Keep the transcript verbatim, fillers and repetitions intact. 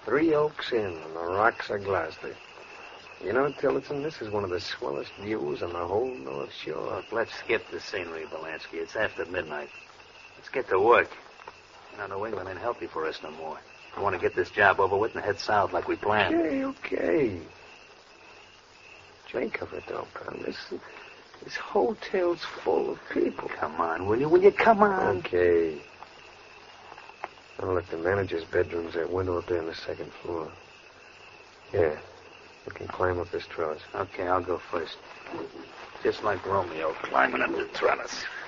Three Oaks Inn, and the rocks are Gloucester. You know, Tillotson, this is one of the swellest views on the whole North Shore. Look, let's skip the scenery, Belansky. It's after midnight. Let's get to work. You know, New England ain't healthy for us no more. I want to get this job over with and head south like we planned. Okay, okay. Think of it, though, pal. This, this hotel's full of people. Come on, will you? Will you come on? Okay. Oh, look, the manager's bedroom's that window up there on the second floor. Yeah. We can climb up this trellis. Okay, I'll go first. Just like Romeo climbing up the trellis.